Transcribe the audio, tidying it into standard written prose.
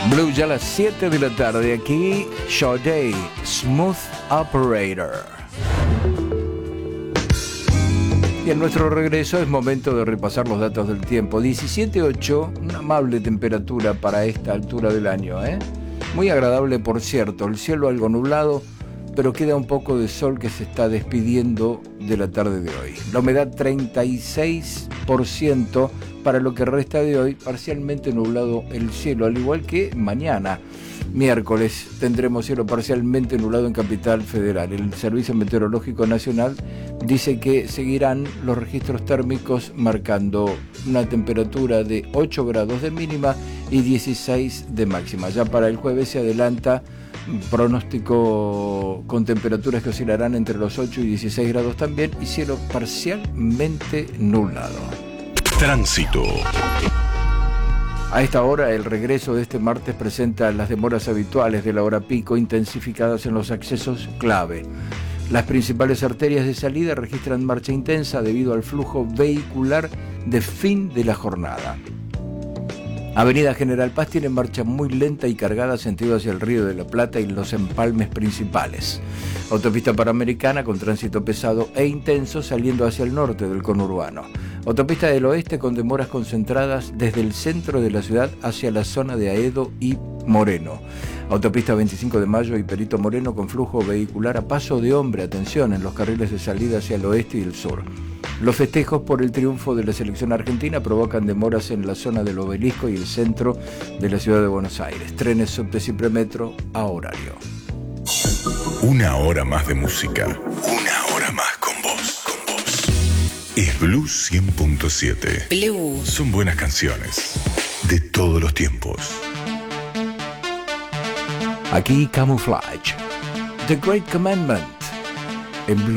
Blue, ya a las 7 de la tarde, aquí Sade, Smooth Operator. Y en nuestro regreso es momento de repasar los datos del tiempo. 17.8, una amable temperatura para esta altura del año, ¿eh? Muy agradable, por cierto, el cielo algo nublado, pero queda un poco de sol que se está despidiendo de la tarde de hoy. La humedad 36%, para lo que resta de hoy, parcialmente nublado el cielo, al igual que mañana, miércoles, tendremos cielo parcialmente nublado en Capital Federal. El Servicio Meteorológico Nacional dice que seguirán los registros térmicos marcando una temperatura de 8 grados de mínima y 16 de máxima. Ya para el jueves se adelanta pronóstico con temperaturas que oscilarán entre los 8 y 16 grados también, y cielo parcialmente nublado. Tránsito. A esta hora, el regreso de este martes presenta las demoras habituales de la hora pico, intensificadas en los accesos clave. Las principales arterias de salida registran marcha intensa debido al flujo vehicular de fin de la jornada. Avenida General Paz tiene marcha muy lenta y cargada sentido hacia el Río de la Plata y los empalmes principales. Autopista Panamericana con tránsito pesado e intenso saliendo hacia el norte del conurbano. Autopista del Oeste con demoras concentradas desde el centro de la ciudad hacia la zona de Aedo y Moreno. Autopista 25 de Mayo y Perito Moreno con flujo vehicular a paso de hombre. Atención en los carriles de salida hacia el oeste y el sur. Los festejos por el triunfo de la selección argentina provocan demoras en la zona del Obelisco y el centro de la ciudad de Buenos Aires. Trenes, subtes y premetro a horario. Una hora más de música. Una hora más con vos. Es Blue 100.7. Blue. Son buenas canciones de todos los tiempos. Aquí Camouflage, The Great Commandment, en Blue.